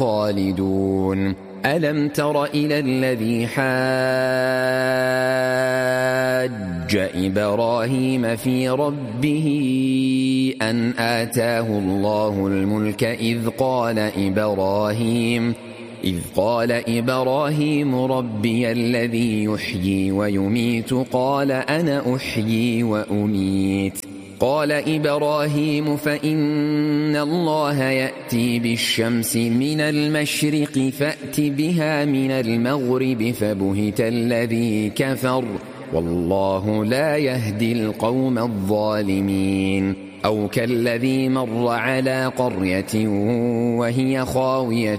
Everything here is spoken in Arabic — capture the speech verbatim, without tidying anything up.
خالدون. ألم تر إلى الذي حاج إبراهيم في ربه أن آتاه الله الملك إذ قال إبراهيم إذ قال إبراهيم ربي الذي يحيي ويميت قال أنا أحيي وأميت قال إبراهيم فإن الله يأتي بالشمس من المشرق فأت بها من المغرب فبهت الذي كفر والله لا يهدي القوم الظالمين. أو كالذي مر على قرية وهي خاوية